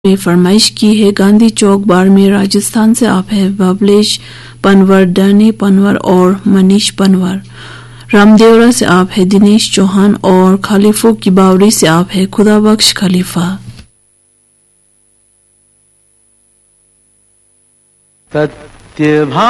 में फरमाइश की है। गांधी चौक बाड़मेर राजस्थान से आप है बबलेश पनवर, डैनी पनवर और मनीष पनवर। रामदेवरा से आप है दिनेश चौहान और खलीफों की बावड़ी से आप है खुदाबख्श खलीफा। सत्यभामा